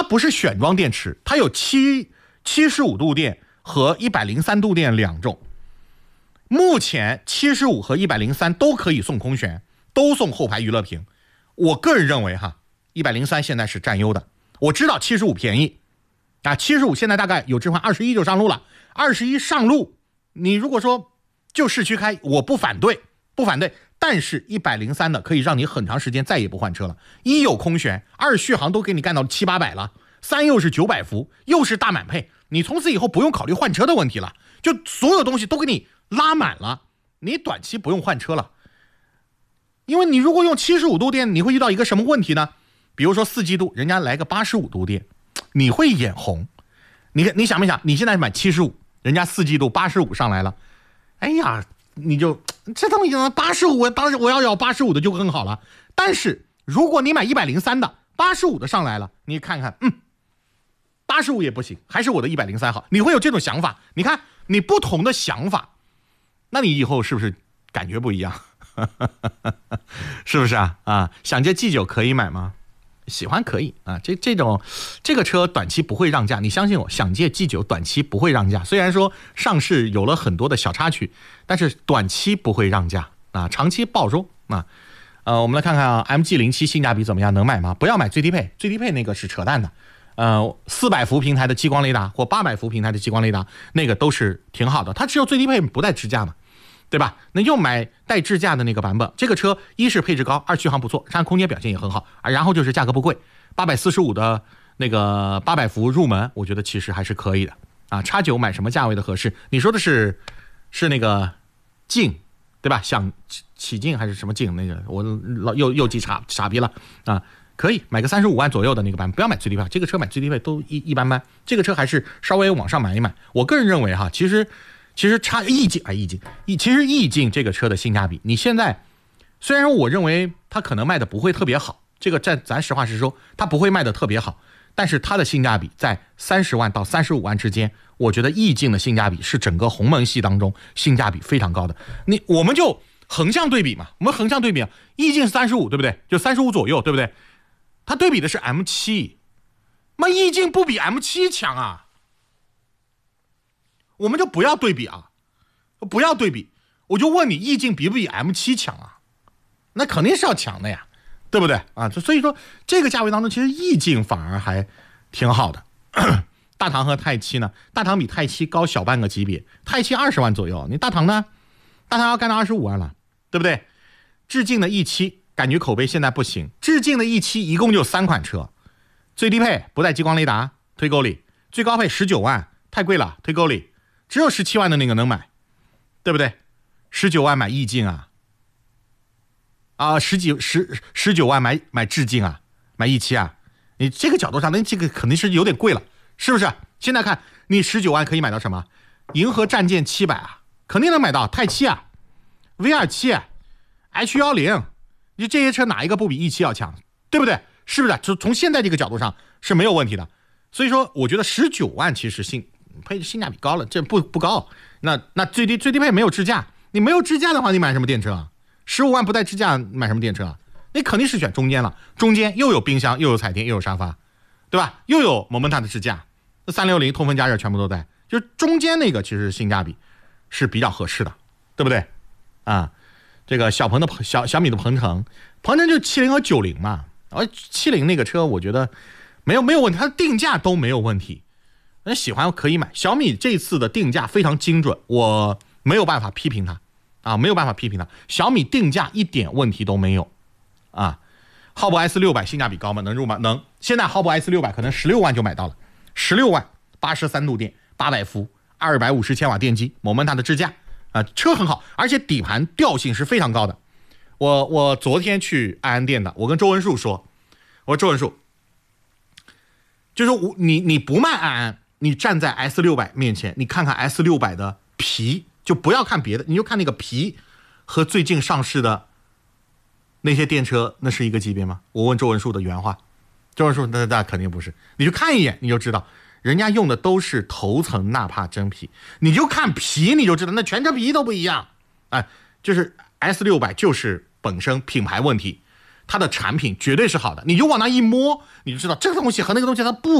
不是选装电池，它有75度电和103度电两种。目前75和103都可以送空悬，都送后排娱乐屏。我个人认为103现在是占优的。我知道75便宜75现在大概有置换21就上路了，21上路，你如果说就市区开，我不反对，但是103的可以让你很长时间再也不换车了。一有空悬，二续航都给你干到700-800了，三又是900伏，又是大满配，你从此以后不用考虑换车的问题了，就所有东西都给你拉满了，你短期不用换车了。因为你如果用75度电，你会遇到一个什么问题呢？比如说4季度人家来个85度电，你会眼红。你想没想，你现在买75，人家4季度85上来了，哎呀，你就这东西85，当时我要85的就更好了。但是如果你买103的，85的上来了，你看看，85也不行，还是我的103好。你会有这种想法，你看你不同的想法，那你以后是不是感觉不一样？是不是想借 G9 可以买吗？喜欢可以这个车短期不会让价，你相信我，想借 G9 短期不会让价。虽然说上市有了很多的小插曲，但是短期不会让价长期保收我们来看看MG07 性价比怎么样，能买吗？不要买最低配，最低配那个是扯淡的。400伏平台的激光雷达或800伏平台的激光雷达，那个都是挺好的，它只有最低配不带支架嘛，对吧？那就买带支架的那个版本。这个车一是配置高，二续航不错，车空间表现也很好然后就是价格不贵，845的那个800伏入门，我觉得其实还是可以的X9 买什么价位的合适？你说的是那个劲，对吧？想起劲还是什么劲？那个我又记傻逼了可以买个35万左右的那个版，不要买最低配。这个车买最低配都一般般，这个车还是稍微往上买一买。我个人认为其实差意境其实意境这个车的性价比，你现在虽然说我认为它可能卖的不会特别好，这个咱实话实说，它不会卖的特别好，但是它的性价比在30万到35万之间，我觉得意境的性价比是整个鸿蒙系当中性价比非常高的。我们就横向对比嘛，意境是35，对不对？就35左右，对不对？它对比的是 M7， 意境不比 M7 强我们就不要对比不要对比，我就问你，意境比不比 M7 强那肯定是要强的呀，对不对所以说这个价位当中，其实意境反而还挺好的。大唐和泰七呢？大唐比泰七高小半个级别，泰七20万左右，你大唐呢？大唐要干到25万了，对不对？致敬的 E7感觉口碑现在不行，致敬的 E7一共就3款车，最低配不带激光雷达，推沟里；最高配19万，太贵了，推沟里；只有17万的那个能买，对不对？19万买意境19万买致敬买E7你这个角度上，那这个肯定是有点贵了，是不是？现在看你19万可以买到什么？银河战舰700肯定能买到泰七V27 H10，你这些车哪一个不比 E7 要强，对不对？是不是？从现在这个角度上是没有问题的。所以说我觉得19万其实性价比高了，这不高。那最低配没有支架，你没有支架的话，你买什么电车15万不带支架买什么电车你肯定是选中间了，中间又有冰箱，又有彩电，又有沙发，对吧？又有摩门塔的支架，那360通风加热全部都带，就是中间那个其实性价比是比较合适的，对不对这个小米的鹏程就70和90嘛，而70那个车我觉得没有问题，它的定价都没有问题，那喜欢可以买。小米这次的定价非常精准，我没有办法批评它没有办法批评它，小米定价一点问题都没有浩博 S600 性价比高吗？能入吗？能。现在浩博 S600 可能16万就买到了，16万83度电800伏250千瓦电机，摩门塔的支架车很好，而且底盘调性是非常高的。我昨天去安安店的，我跟周文树说，我说周文树，就是你不卖安安，你站在 S600 面前，你看看 S600 的皮，就不要看别的，你就看那个皮和最近上市的那些电车，那是一个级别吗？我问周文树的原话，周文树那肯定不是，你就看一眼你就知道。人家用的都是头层纳帕真皮，你就看皮你就知道，那全车皮都不一样就是 S600 就是本身品牌问题，它的产品绝对是好的，你就往那一摸你就知道这个东西和那个东西它不